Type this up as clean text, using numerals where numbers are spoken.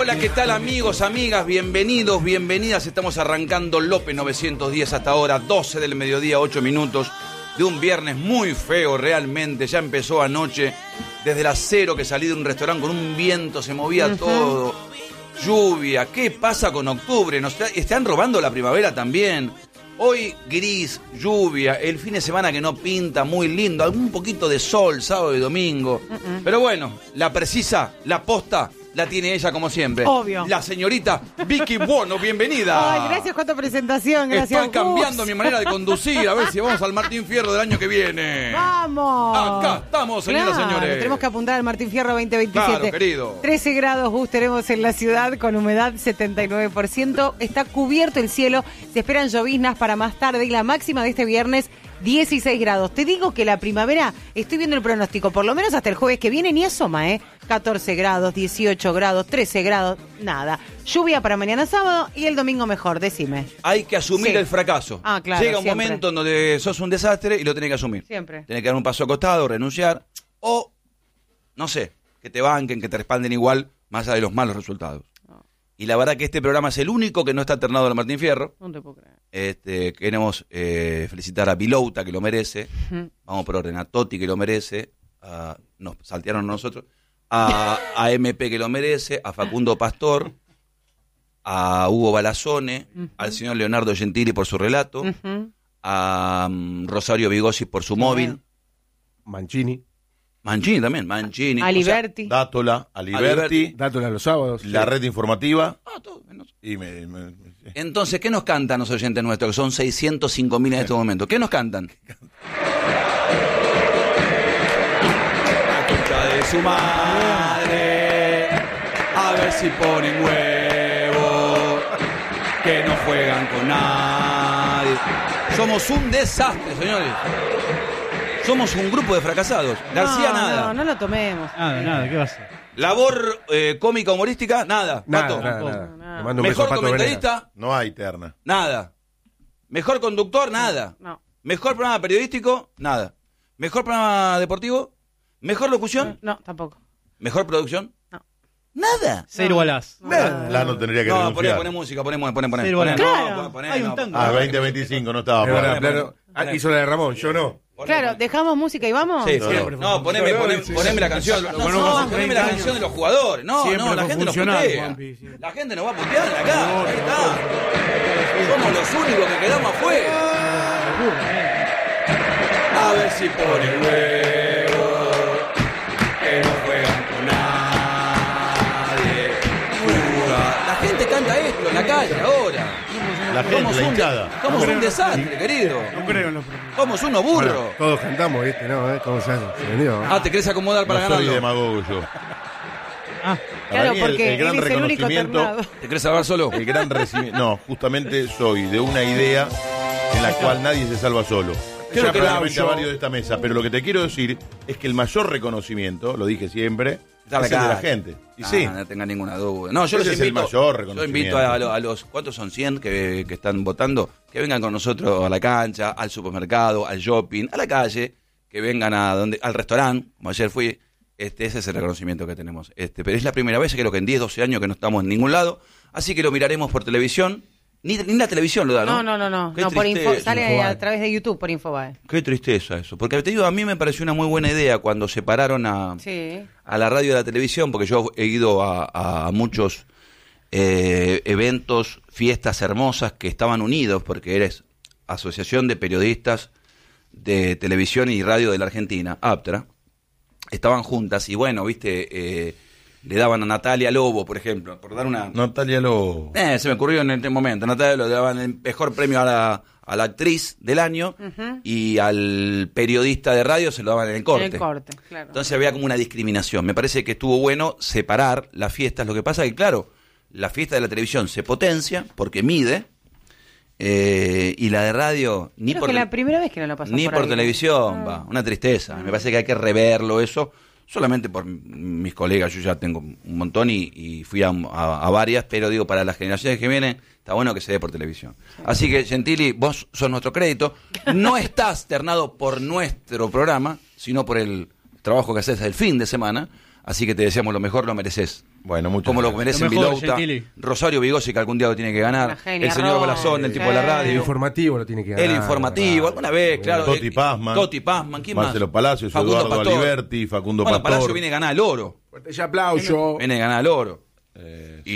Hola, ¿qué tal amigos, amigas? Bienvenidos, bienvenidas. Estamos arrancando López 910 hasta ahora, 12 del mediodía, 8 minutos de un viernes muy feo realmente. Ya empezó anoche, desde las 0 que salí de un restaurante con un viento, se movía todo. Lluvia, ¿qué pasa con octubre? Nos están robando la primavera también. Hoy gris, lluvia, el fin de semana que no pinta, muy lindo, algún poquito de sol, sábado y domingo. Pero bueno, la precisa, la posta, la tiene ella como siempre. Obvio. La señorita Vicky Buono, bienvenida. Ay, gracias por tu presentación, gracias. Estoy cambiando mi manera de conducir, a ver si vamos al Martín Fierro del año que viene. ¡Vamos! Acá estamos, señoras y señores. Tenemos que apuntar al Martín Fierro 2027. Claro, querido. 13 grados bus tenemos en la ciudad con humedad 79%. Está cubierto el cielo, se esperan lloviznas para más tarde y la máxima de este viernes 16 grados. Te digo que la primavera, estoy viendo el pronóstico, por lo menos hasta el jueves que viene ni asoma, 14 grados, 18 grados, 13 grados, nada. Lluvia para mañana sábado y el domingo mejor, decime. Hay que asumir el fracaso. Ah, claro, Llega un siempre. momento en donde sos un desastre y lo tenés que asumir. Siempre. Tenés que dar un paso acostado, renunciar o, no sé, que te banquen, que te respalden igual, más allá de los malos resultados. Y la verdad que este programa es el único que no está alternado al Martín Fierro. No te puedo creer. Queremos felicitar a Vilouta, que lo merece. Vamos por orden, a Totti, que lo merece. Nos saltearon a nosotros. A MP, que lo merece. A Facundo Pastor. A Hugo Balazone. Al señor Leonardo Gentili por su relato. A Rosario Vigosi por su móvil. Mancini también, Mancini. A Liberti. Dátola, a Liberti, Dátola los sábados. la red informativa. Todo menos. Y Entonces, ¿qué nos cantan los oyentes nuestros? Que son 605.000 en este momento. ¿Qué nos cantan? La concha de su madre, a ver si ponen huevo, que no juegan con nadie. Somos un desastre, señores. Somos un grupo de fracasados. García, nada. No lo tomemos. Nada, ¿qué va a ser? Labor cómica, humorística, nada. Pato. Nada. Le mando un beso Mejor a Pato comentarista, no hay terna. nada. Mejor conductor, nada. No. Mejor programa periodístico, nada. Mejor programa deportivo, mejor locución, No, tampoco. mejor producción, No. nada. Cero balas. Plano tendría que No, renunciar. poné música, poné. Cero balas. Claro. Hay un tango. 2025 no estaba. Es verdad, Plano. Plano. Hizo la de Ramón, yo no. Claro, ¿dejamos música y vamos? Sí, No, siempre. no. No, poneme la canción. No, poneme la canción de los jugadores. No, la gente nos putea. La gente nos va a putear acá. Ahí está. Somos los únicos que quedamos afuera. A ver si ponen huevo, que no juegan con nadie. La gente canta esto en la calle ahora. La gente, la hinchada. Somos un desastre, querido. No creo en los Somos unos burros. Bueno, todos cantamos, ¿viste? ¿No? ¿Cómo se hace? Se vendió. ¿Te querés acomodar para No soy ganarlo? demagogo yo. Ah, Para Claro, mí porque el gran él es el único reconocimiento, ternado. ¿Te querés salvar solo? el gran recibimiento. No, justamente soy de una idea en la cual nadie se salva solo. Creo Ya que probablemente no, a varios de esta mesa, pero lo que te quiero decir es que el mayor reconocimiento, lo dije siempre, Dale es el de acá. la gente. Y sí, No tenga ninguna duda. No, yo Ese los es el invito. mayor Yo reconocimiento. invito a los ¿cuántos son? 100 que están votando, que vengan con nosotros a la cancha, al supermercado, al shopping, a la calle, que vengan al restaurante, como ayer fui. Ese es el reconocimiento que tenemos. Pero es la primera vez, creo que en 10, 12 años que no estamos en ningún lado, así que lo miraremos por televisión. Ni la televisión lo da, ¿no? No. Qué No, por tristeza. sale Infobae. a través de YouTube por Infobae. Qué tristeza eso. Porque te digo, a mí me pareció una muy buena idea cuando separaron Sí. a la radio y a la televisión, porque yo he ido a muchos eventos, fiestas hermosas que estaban unidos, porque eres Asociación de Periodistas de Televisión y Radio de la Argentina, APTRA, estaban juntas y bueno, viste, le daban a Natalia Lobo, por ejemplo, por dar una... Natalia Lobo. Se me ocurrió en este momento. Natalia Lobo le daban el mejor premio a la actriz del año y al periodista de radio se lo daban en el corte. En el corte, claro. Entonces había como una discriminación. Me parece que estuvo bueno separar las fiestas. Lo que pasa es que, claro, la fiesta de la televisión se potencia porque mide y la de radio ni Creo por que la primera vez que no lo pasó ni por ahí. televisión, va. Una tristeza. Me parece que hay que reverlo eso. Solamente por mis colegas, yo ya tengo un montón y fui a varias, pero digo, para las generaciones que vienen, está bueno que se dé por televisión. Sí. Así que, Gentili, vos sos nuestro crédito. No estás ternado por nuestro programa, sino por el trabajo que haces el fin de semana. Así que te deseamos lo mejor, lo mereces. Bueno, muchas como lo gracias. merecen Lo mejor, Vilouta, Gentili. Rosario Vigosi, que algún día lo tiene que ganar, Una genia, el señor Ron, Balazón, el tipo de la sí. El radio, informativo lo tiene que ganar. el informativo, alguna vez, claro. Toti Pazman. Toti Pazman, ¿quién Marcelo más? Palacios, Facundo Eduardo Pastor. Aliberti, Facundo Bueno, Pastor. Palacio viene a ganar el oro. Fuerte ese aplauso. Viene a ganar el oro.